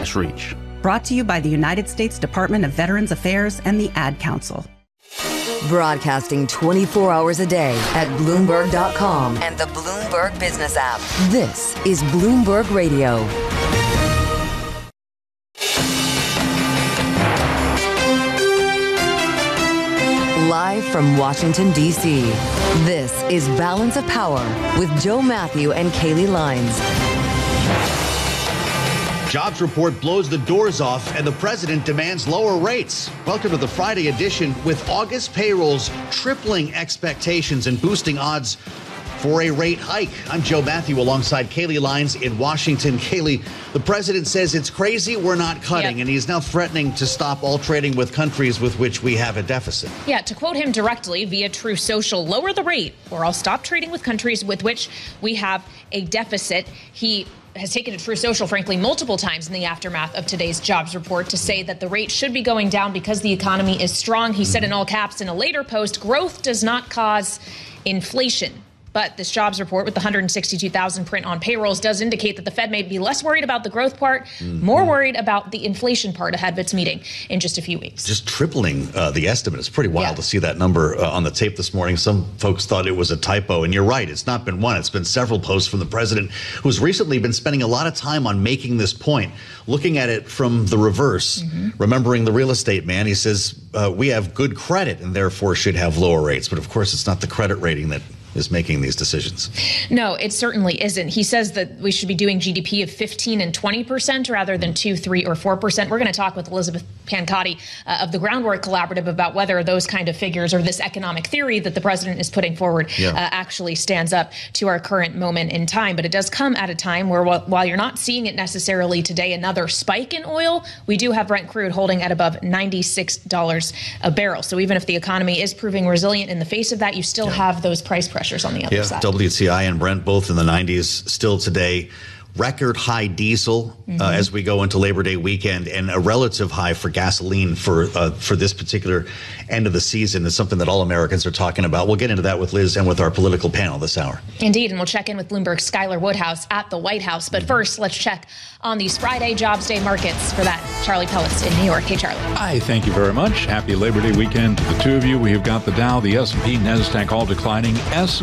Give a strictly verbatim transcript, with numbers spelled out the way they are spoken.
slash reach. Brought to you by the United States Department of Veterans Affairs and the Ad Council. Broadcasting twenty-four hours a day at Bloomberg dot com and the Bloomberg Business app. This is Bloomberg Radio. Live from Washington, D C, this is Balance of Power with Joe Matthew and Kaylee Lines. Jobs report blows the doors off and the president demands lower rates. Welcome to the Friday edition. With August payrolls tripling expectations and boosting odds for a rate hike. I'm Joe Matthew alongside Kaylee Lines in Washington. Kaylee, the president says it's crazy, we're not cutting, yep. and he's now threatening to stop all trading with countries with which we have a deficit. Yeah, to quote him directly via Truth Social, lower the rate or I'll stop trading with countries with which we have a deficit. He has taken to Truth Social, frankly, multiple times in the aftermath of today's jobs report to say that the rate should be going down because the economy is strong. He said in all caps in a later post, growth does not cause inflation. But this jobs report with the one hundred sixty-two thousand print on payrolls does indicate that the Fed may be less worried about the growth part, mm-hmm. more worried about the inflation part ahead of its meeting in just a few weeks. Just tripling uh, the estimate. It's pretty wild yeah. to see that number uh, on the tape this morning. Some folks thought it was a typo, and you're right. It's not been one. It's been several posts from the president, who's recently been spending a lot of time on making this point, looking at it from the reverse, mm-hmm. remembering the real estate man. He says uh, we have good credit and therefore should have lower rates. But of course, it's not the credit rating that is making these decisions. No, it certainly isn't. He says that we should be doing G D P of fifteen and twenty percent rather than two, three, or four percent. We're going to talk with Elizabeth Pancotti uh, of the Groundwork Collaborative about whether those kind of figures or this economic theory that the president is putting forward yeah. uh, actually stands up to our current moment in time. But it does come at a time where, while, while you're not seeing it necessarily today, another spike in oil, we do have Brent crude holding at above ninety-six dollars a barrel. So even if the economy is proving resilient in the face of that, you still yeah. have those price pressures on the other yeah, side. W T I and Brent both in the nineties still today. Record high diesel mm-hmm. uh, as we go into Labor Day weekend, and a relative high for gasoline for uh, for this particular end of the season is something that all Americans are talking about. We'll get into that with Liz and with our political panel this hour. Indeed, and we'll check in with Bloomberg's Skylar Woodhouse at the White House. But first, let's check on these Friday Jobs Day markets. For that, Charlie Pellis in New York. Hey, Charlie. Hi, thank you very much. Happy Labor Day weekend to the two of you. We have got the Dow, the S and P, NASDAQ all declining. S